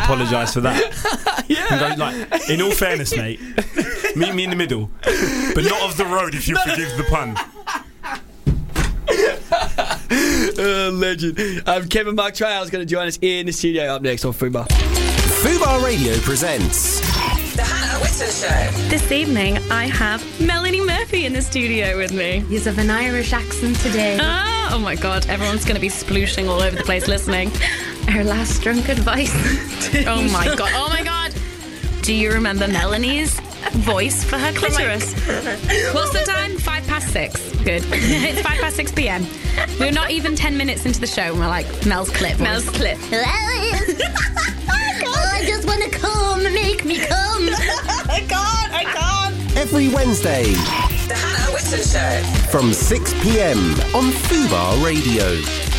apologise for that. And go, like, in all fairness, mate, meet me in the middle, but not of the road if you forgive the pun. Legend. Kevin Mark Trial is going to join us in the studio up next on Fubar. Fubar Radio presents The Hannah Whitton Show. This evening, I have Melanie Murphy in the studio with me. You have an Irish accent today. Oh my God, everyone's going to be splooshing all over the place listening. Our last drunk advice. Oh my God. Do you remember Melanie's voice for her clitoris? What's the time? 6:05. Good. It's 6:05 p.m. We're not even 10 minutes into the show and we're like, Mel's clip. I just want to come. Make me come. I can't. every Wednesday The Hannah Whitton Show. from 6 p.m. on Fubar Radio.